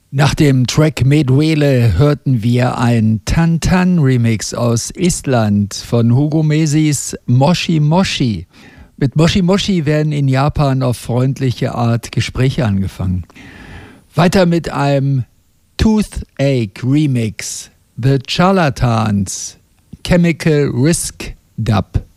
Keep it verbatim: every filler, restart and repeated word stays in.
Nach dem Track Medwele hörten wir ein Tan-Tan-Remix aus Estland von Hugo Mesis Moshi Moshi. Mit Moshi Moshi werden in Japan auf freundliche Art Gespräche angefangen. Weiter mit einem Toothache Remix. The Charlatans, Chemical Risk Dub.